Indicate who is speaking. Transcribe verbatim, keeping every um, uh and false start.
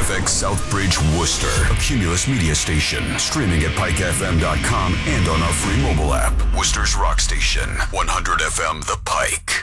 Speaker 1: F X Southbridge, Worcester, a Cumulus media station. Streaming at pike f m dot com and on our free mobile app. Worcester's rock station, one hundred F M The Pike.